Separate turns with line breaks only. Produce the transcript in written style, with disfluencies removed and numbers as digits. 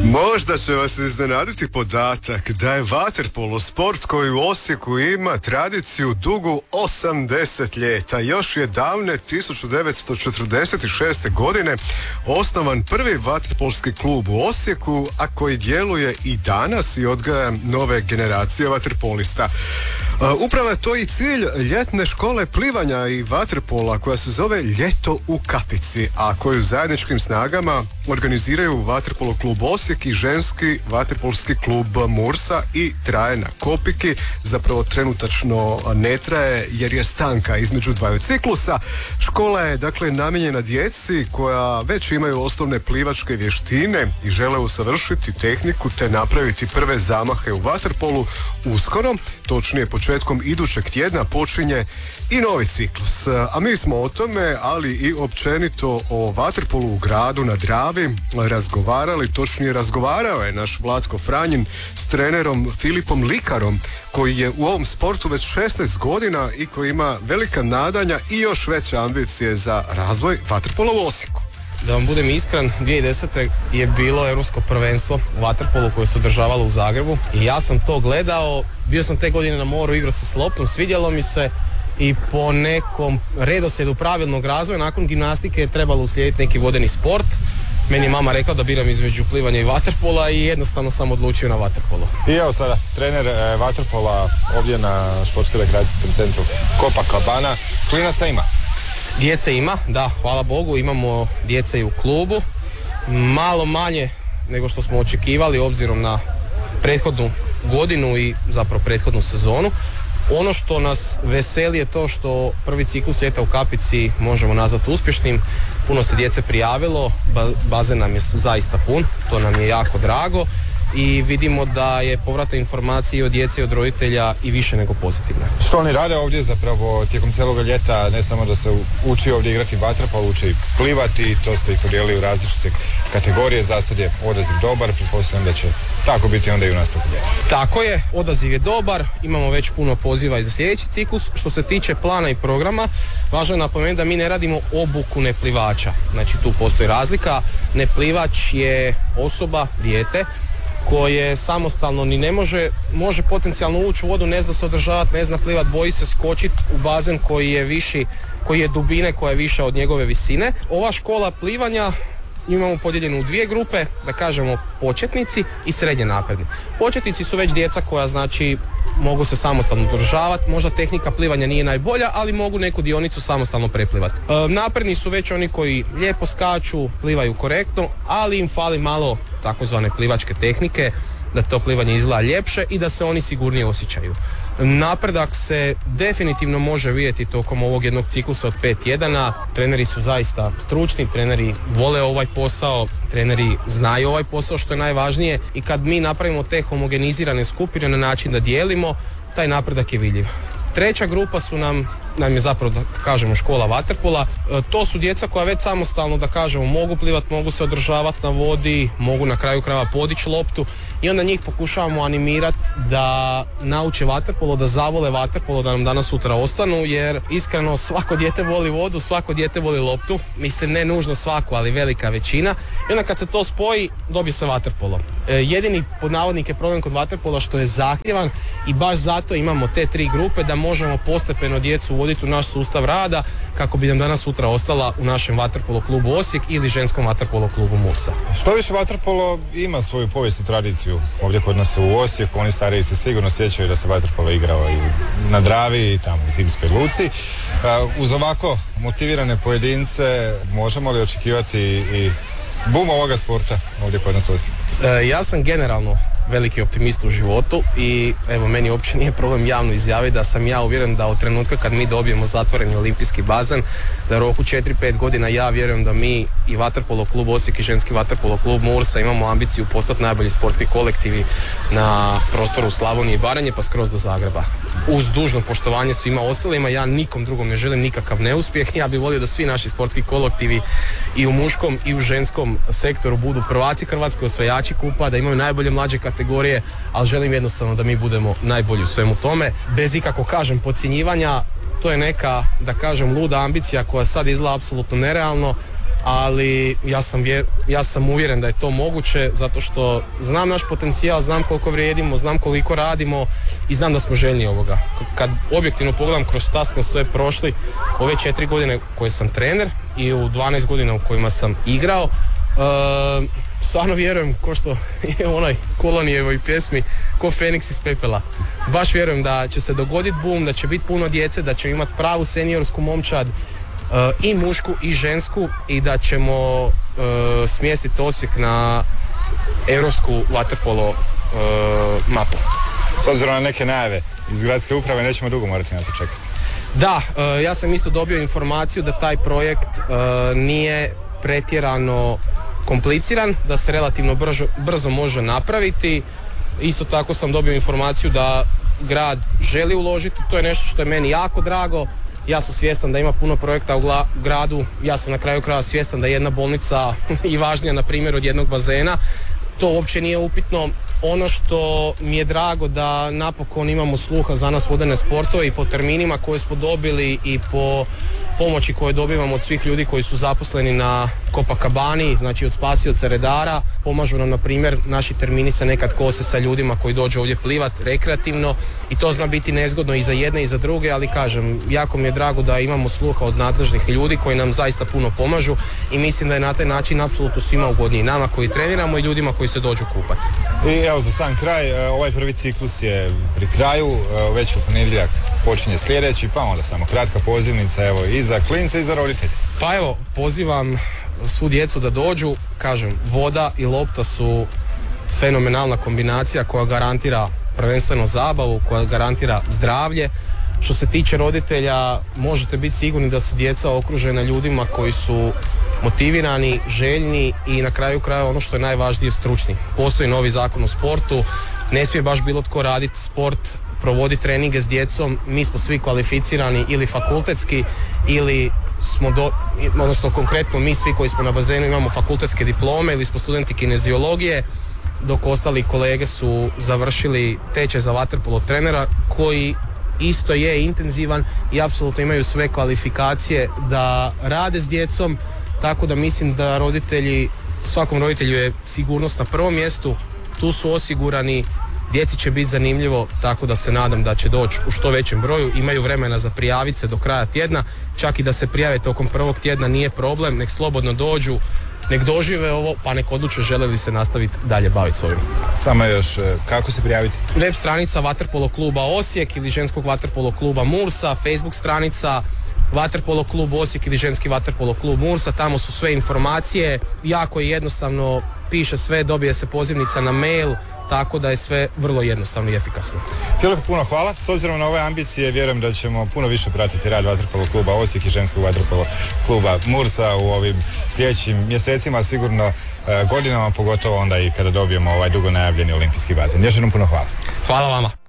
Možda će vas iznenaditi podatak da je vaterpolo sport koji u Osijeku ima tradiciju dugu 80 ljeta. Još je davne 1946. godine osnovan prvi vaterpolski klub u Osijeku, a koji djeluje i danas i odgaja nove generacije vaterpolista. Upravo je to i cilj ljetne škole plivanja i vaterpola koja se zove Ljeto u Kapici, a koju zajedničkim snagama organiziraju Vaterpolo klub Osijek i ženski vaterpolski klub Mursa i traje na Kopiki. Zapravo trenutačno ne traje jer je stanka između dvaju ciklusa. Škola je dakle namijenjena djeci koja već imaju osnovne plivačke vještine i žele usavršiti tehniku te napraviti prve zamahe u vaterpolu. Uskoro, točnije početkom idućeg tjedna, počinje i novi ciklus. A mi smo o tome, ali i općenito o vaterpolu u gradu na Dravi razgovarali, točnije razgovarao je naš Vlatko Franjin s trenerom Filipom Likarom, koji je u ovom sportu već 16 godina i koji ima velika nadanja i još veće ambicije za razvoj vaterpola u Osijeku.
Da vam budem iskren, 2010. je bilo europsko prvenstvo u vaterpolu koje se održavalo u Zagrebu i ja sam to gledao, bio sam te godine na moru, igrao se s loptom, svidjelo mi se i po nekom redoslijedu pravilnog razvoja nakon gimnastike je trebalo uslijediti neki vodeni sport. Meni je mama rekla da biram između plivanja i vaterpola i jednostavno sam odlučio na vaterpolo.
I evo sada, trener vaterpola ovdje na športsko-rekreacijskom centru Copacabana. Klinaca ima?
Djece ima, da, hvala Bogu, imamo djece i u klubu. Malo manje nego što smo očekivali obzirom na prethodnu godinu i zapravo prethodnu sezonu. Ono što nas veseli je to što prvi ciklus Ljeta u Kapici možemo nazvati uspješnim. Puno se djece prijavilo, bazen nam je zaista pun, to nam je jako drago i vidimo da je povratna informacija od djece i od roditelja i više nego pozitivna.
Što oni rade ovdje zapravo tijekom cijelog ljeta, ne samo da se uči ovdje igrati vaterpolo, uči i plivati, to ste ih podijelili u različite kategorije, za sad je odaziv dobar, pretpostavljam da će tako biti onda i u nastavku ljeta.
Tako je, odaziv je dobar, imamo već puno poziva i za sljedeći ciklus. Što se tiče plana i programa, važno je napomenuti da mi ne radimo obuku neplivača, znači tu postoji razlika. Neplivač je osoba, dijete, koje samostalno ni ne može potencijalno ući u vodu, ne zna se održavati, ne zna plivat, boji se skočiti u bazen koji je viši, koji je dubine, koja je viša od njegove visine. Ova škola plivanja imamo podijeljenu u dvije grupe, da kažemo početnici i srednje napredni. Početnici su već djeca koja znači mogu se samostalno održavati, možda tehnika plivanja nije najbolja, ali mogu neku dionicu samostalno preplivati. Napredni su već oni koji lijepo skaču, plivaju korektno, ali im fali malo takozvane plivačke tehnike, da to plivanje izgleda ljepše i da se oni sigurnije osjećaju. Napredak se definitivno može vidjeti tokom ovog jednog ciklusa od 5 tjedana. Treneri su zaista stručni, treneri vole ovaj posao, treneri znaju ovaj posao što je najvažnije i kad mi napravimo te homogenizirane skupine na način da dijelimo, taj napredak je vidljiv. Treća grupa su nam je zapravo, da kažemo, škola vaterpola. To su djeca koja već samostalno, da kažemo, mogu plivati, mogu se održavati na vodi, mogu na kraju krajeva podići loptu i onda njih pokušavamo animirati da nauče vaterpolo, da zavole vaterpolo, da nam danas sutra ostanu, jer iskreno svako dijete voli vodu, svako dijete voli loptu, mislim ne nužno svako, ali velika većina, i onda kad se to spoji dobije se vaterpolo. Jedini pod navodnike problem kod vaterpola što je zahtjevan i baš zato imamo te tri grupe da možemo postepeno djecu uvoditi u naš sustav rada kako bi nam danas sutra ostala u našem vaterpolo klubu Osijek ili ženskom vaterpolo klubu Mursa.
Što više, vaterpolo ima svoju povijest i tradiciju ovdje kod nas u Osijeku, oni stariji se sigurno sjećaju da se vaterpolo igrao i na Dravi i tamo u Zimskoj luci. Uz ovako motivirane pojedince možemo li očekivati i bum ovoga sporta ovdje kod nas u Osijeku?
Ja sam generalno veliki optimist u životu i evo meni uopće nije problem javno izjaviti da sam ja uvjeren da od trenutka kad mi dobijemo zatvoreni olimpijski bazen, da u roku 4-5 godina ja vjerujem da mi i vaterpolo klub Osijek i ženski vaterpolo klub Mursa imamo ambiciju postati najbolji sportski kolektivi na prostoru Slavonije i Baranje pa skroz do Zagreba. Uz dužno poštovanje svima ostalima, ja nikom drugom ne želim nikakav neuspjeh, ja bih volio da svi naši sportski kolektivi i u muškom i u ženskom sektoru budu prvaci Hrvatske, osvajači kupa, da imaju najbolje mlađe kategorije, ali želim jednostavno da mi budemo najbolji u svemu tome. Bez ikako, kažem, podcjenjivanja, to je neka, da kažem, luda ambicija koja sad izgleda apsolutno nerealno, ali ja sam uvjeren da je to moguće zato što znam naš potencijal, znam koliko vrijedimo, znam koliko radimo i znam da smo željni ovoga. Kad objektivno pogledam kroz šta smo sve prošli ove 4 godine koje sam trener i u 12 godina u kojima sam igrao, stvarno vjerujem, ko što je u onoj Kolonijevoj pjesmi, ko Feniks iz pepela. Baš vjerujem da će se dogoditi boom, da će biti puno djece, da će imati pravu seniorsku momčad, i mušku i žensku, i da ćemo smjestiti Osijek na europsku vaterpolo mapu.
S obzirom na neke najave iz gradske uprave, nećemo dugo morati na to čekati.
Da, ja sam isto dobio informaciju da taj projekt nije pretjerano kompliciran, da se relativno brzo može napraviti. Isto tako sam dobio informaciju da grad želi uložiti, to je nešto što je meni jako drago. Ja sam svjestan da ima puno projekta u gradu, ja sam na kraju krajeva svjestan da je jedna bolnica i važnija na primjer od jednog bazena. To uopće nije upitno. Ono što mi je drago da napokon imamo sluha za nas vodene sportove i po terminima koje smo dobili i po pomoći koje dobivamo od svih ljudi koji su zaposleni na Copacabani, znači od spasioca redara. Pomažu nam, na primjer, naši termini se nekad kose sa ljudima koji dođu ovdje plivat rekreativno i to zna biti nezgodno i za jedne i za druge, ali kažem, jako mi je drago da imamo sluha od nadležnih ljudi koji nam zaista puno pomažu i mislim da je na taj način apsolutno svima ugodniji, nama koji treniramo i ljudima koji se dođu kupati.
I evo za sam kraj, ovaj prvi ciklus je pri kraju, već u ponedjeljak počinje sljedeći, pa onda samo kratka pozivnica, evo i za klince i za roditelje.
Pa evo, pozivam svu djecu da dođu, kažem, voda i lopta su fenomenalna kombinacija koja garantira prvenstveno zabavu, koja garantira zdravlje. Što se tiče roditelja, možete biti sigurni da su djeca okružena ljudima koji su motivirani, željni i na kraju krajeva ono što je najvažnije, stručni. Postoji novi zakon o sportu, ne smije baš bilo tko raditi sport, provoditi treninge s djecom, mi smo svi kvalificirani ili fakultetski ili smo odnosno konkretno mi svi koji smo na bazenu imamo fakultetske diplome ili smo studenti kineziologije, dok ostali kolege su završili tečaj za vaterpolo trenera koji isto je intenzivan i apsolutno imaju sve kvalifikacije da rade s djecom, tako da mislim da svakom roditelju je sigurnost na prvom mjestu, tu su osigurani, djeci će biti zanimljivo, tako da se nadam da će doći u što većem broju, imaju vremena za prijaviti se do kraja tjedna, čak i da se prijave tokom prvog tjedna nije problem, nek slobodno dođu, nek dožive ovo, pa nek odluče žele li se nastaviti dalje baviti s ovim.
Samo još, kako se prijaviti?
Web stranica Vaterpolo kluba Osijek ili ženskog Vaterpolo kluba Mursa, Facebook stranica Vaterpolo klub Osijek ili ženski Vaterpolo klub Mursa, tamo su sve informacije, jako je jednostavno, piše sve, dobije se pozivnica na mail, tako da je sve vrlo jednostavno i efikasno.
Filip, puno hvala. S obzirom na ove ambicije, vjerujem da ćemo puno više pratiti rad Vaterpolo kluba Osijek i ženskog Vaterpolo kluba Mursa u ovim sljedećim mjesecima, sigurno godinama, pogotovo onda i kada dobijemo ovaj dugo najavljeni olimpijski bazen. Još jednom puno hvala.
Hvala vama.